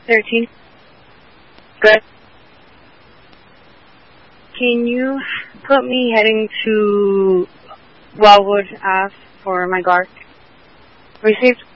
13. Good. Can you put me heading to Wildwood Ave for my guard? Received.